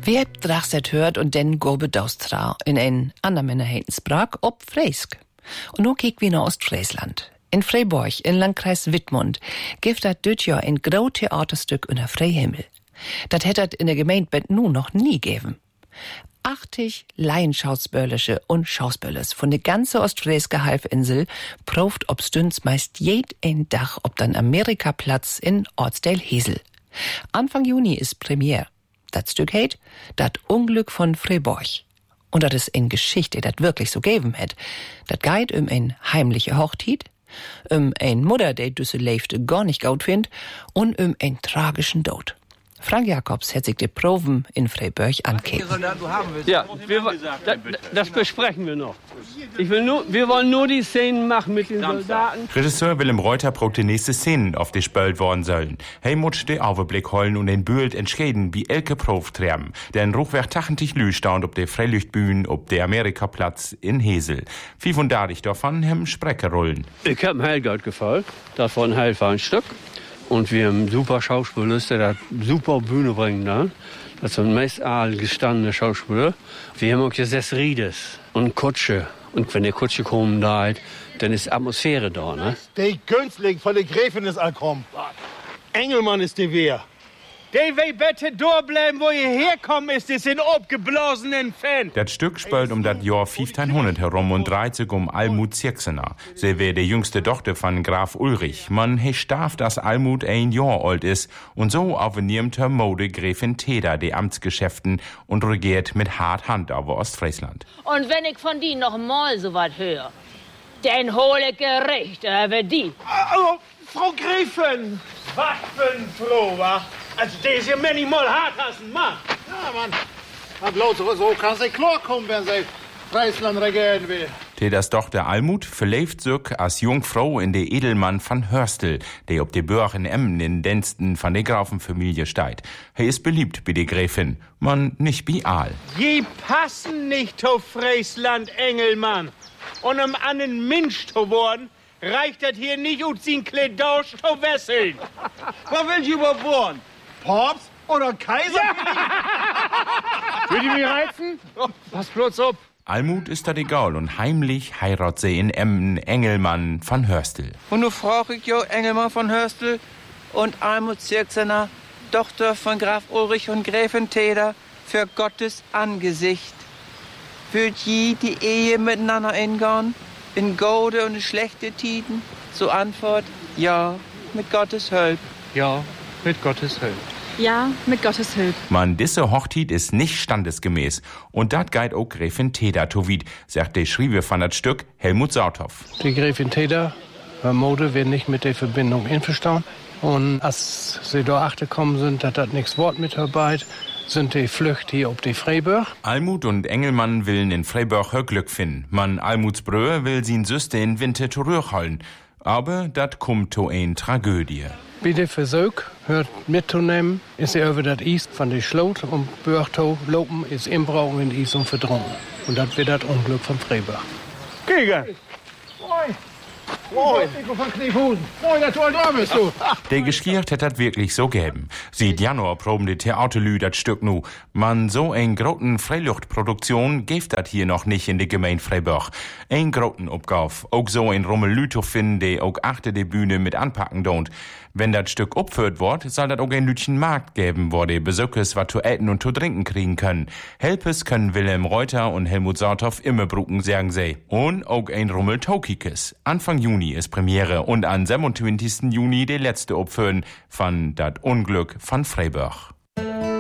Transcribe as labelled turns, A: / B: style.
A: Wie hebt Drachset hört und den Gobe Daustra in ein anderer Heitensbrag ob Freisk. Und nun kiek wir nach Ostfriesland. In Freiburg, in Landkreis Wittmund, gibt das düt Jahr ein grau Theaterstück unter Freihimmel. Das hättet in der Gemeinde nun noch nie geben. 80 Laienschauspölische und Schauspöllers von der ganzen ostfrieske Halbinsel proft ob Stünds meist jeden Dach ob dann Amerikaplatz in Ortsteil Hesel. Anfang Juni ist Premiere. Das Stück heißt Das Unglück von Freiburg. Und das ist eine Geschichte, das wirklich so geben hat. Das geht ein heimliche Hochzeit, ein Mutter, die düsse Leifte gar nicht gut findet, und ein tragischen Tod. Frank Jacobs hat sich die Proben in Freiburg angekickt.
B: Ja, das besprechen wir noch. Wir wollen nur die Szenen machen mit den Soldaten.
C: Regisseur Willem Reuter braucht die nächste Szenen, auf die spölt worden sollen. Hey muss den Augenblick holen und den Bild entscheiden, wie elke Prof treiben. Denn Ruchwerk tachentlich lü staunt ob der Freilichtbühne, ob der Amerikaplatz in Hesel. 35 davon haben Sprecher rollen.
B: Ich hab mir Helgard gefallen. Davon Heil war ein Stück. Und wir haben super Schauspieler, der super Bühne bringen da. Das sind meist gestandene Schauspieler. Wir haben auch jetzt Riedes und Kutsche. Und wenn die Kutsche kommen da, dann ist Atmosphäre da, ne?
D: Der Günstling von der Gräfin ist angekommen. Engelmann ist die Wehr.
E: Die will bitte durchbleiben, wo ihr herkommen ist, die sind abgeblasenen Fan.
C: Das Stück spielt das Jahr 1500 herum und dreht sich Almut Zirksener. Sie wäre die jüngste Tochter von Graf Ulrich. Man starf, dass Almut ein Jahr alt ist und so aufnimmt her Mode Gräfin Teda die Amtsgeschäften und regiert mit hart Hand über Ostfriesland.
F: Und wenn ich von die noch mal so was höre, dann hole ich Gericht über die.
E: Oh, Frau Gräfin, was für ein Froh, wa? Also, diese Männer mal hart hassen, Mann.
D: Ja, Mann. Aber bloß so kann sie klarkommen, wenn sie Friesland regieren will.
C: Tedas Tochter Almut verlebt sich als Jungfrau in der Edelmann van Hörstel, der ob die Burg in Emmen in Diensten von der Grafenfamilie steht. Er ist beliebt bei der Gräfin, man nicht bei Aal.
E: Die passen nicht zu Friesland, Engelmann. Und um an den Mensch zu werden, reicht das hier nicht ut sin Kledausch zu wesseln.
D: Was will ich überbohren? Papst oder Kaiser?
E: Will die mich reizen? Pass bloß auf.
C: Almut ist das egal und heimlich heiratet sie in Emmen Engelmann van Hörstel.
G: Und nu frage ich jo Engelmann von Hörstel und Almut Zirksener, Tochter von Graf Ulrich und Gräfin Teda, für Gottes Angesicht. Wird je die Ehe miteinander eingehen? In gute und schlechte Tiden? So Antwort, ja, mit Gottes Hilfe.
B: Ja, mit Gottes Hilfe.
H: Ja, mit Gottes Hilfe.
C: Man, diese Hochzeit ist nicht standesgemäß. Und dat geht auch Gräfin Teda towied, sagt der Schriebe von das Stück Helmut Sauthoff.
I: Die Gräfin Teda, Mode, wird nicht mit der Verbindung einverstanden. Und als sie da achterkommen sind, hat das nichts Wort mit dabei. Sind die Flücht hier ob die Freiburg.
C: Almut und Engelmann willen in Freiburg ihr Glück finden. Man Almuts Brühe will sin Süste in Winter zurückholen. Aber dat kommt zu ein Tragödie.
I: Bei der Versuch, hört mitzunehmen, ist er über das Eis von der Schlot und Bürchtow lopen ist inbrauchen in Eis und verdrungen. Und das wird das Unglück von Freiburg.
E: Krieger!
D: Moin! Moin! Ich von Kniefusen. Moin, der tolle Dame bist du.
C: Der Geskiert hat das wirklich so geben. Seit Januar proben die Theaterlü das Stück nu. Man so ein groten Freiluftproduktion gibt das hier noch nicht in der Gemeinde Freiburg. Ein groten Aufgabe. Auch so ein Rummel Lü zu finden, der auch achter der Bühne mit anpacken don't. Wenn das Stück opführt wird, soll das auch ein Lütchen Markt geben, wo die Besuchers was zu essen und zu trinken kriegen können. Helpes können Wilhelm Reuter und Helmut Sauthoff immer brucken, sagen sie. Und auch ein Rummel Tokikes. Anfang Juni ist Premiere und am 27. Juni die letzte Opführen von Das Unglück von Freiburg.